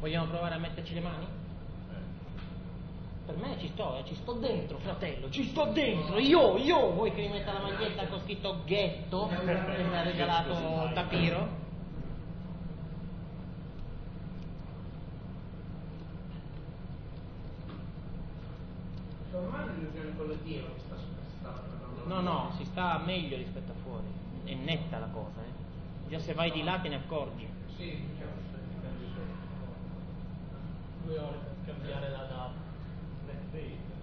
Vogliamo provare a metterci le mani? Per me ci sto dentro, fratello, ci sto dentro, io, vuoi che mi metta la maglietta con scritto ghetto, che mi ha regalato Tapiro? Ormai l'illusione collettiva che No, si sta meglio rispetto a fuori, è netta la cosa, Già se vai di là te ne accorgi. Sì, diciamo che dipende 2 ore per cambiare la data.